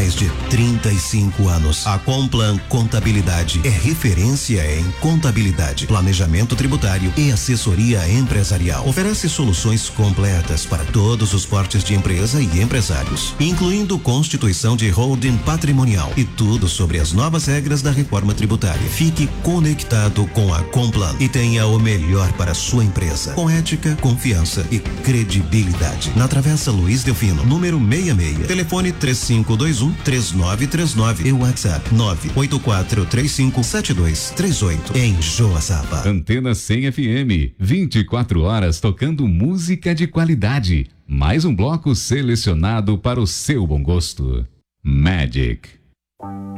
mais de 35 anos. A Complan Contabilidade é referência em contabilidade, planejamento tributário e assessoria empresarial. Oferece soluções completas para todos os portes de empresa e empresários, incluindo constituição de holding patrimonial e tudo sobre as novas regras da reforma tributária. Fique conectado com a Complan e tenha o melhor para a sua empresa, com ética, confiança e credibilidade. Na Travessa Luiz Delfino, número 66. Telefone 3521-3939 e WhatsApp 984357238 em Joaçaba. Antena 100 FM, 24 horas tocando música de qualidade. Mais um bloco selecionado para o seu bom gosto. Magic.